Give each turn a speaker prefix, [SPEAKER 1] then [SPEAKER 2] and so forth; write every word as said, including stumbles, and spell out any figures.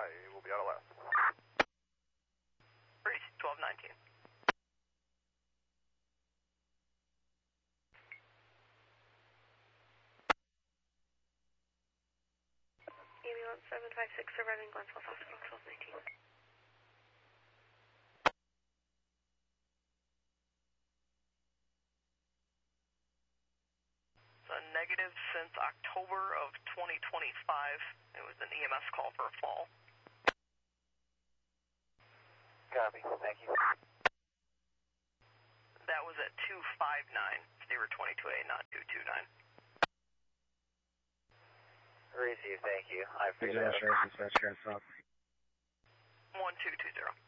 [SPEAKER 1] I will be out of last.
[SPEAKER 2] twelve nineteen.
[SPEAKER 3] Ambulance seven five six arriving Glensville Hospital, twelve nineteen.
[SPEAKER 2] It's a negative since October of twenty twenty-five. It was an E M S call for a fall.
[SPEAKER 4] Copy, thank you.
[SPEAKER 2] That was at two five nine. They were twenty-two A, not two two nine.
[SPEAKER 4] Receive, thank you. I appreciate
[SPEAKER 5] it.
[SPEAKER 2] one two two zero.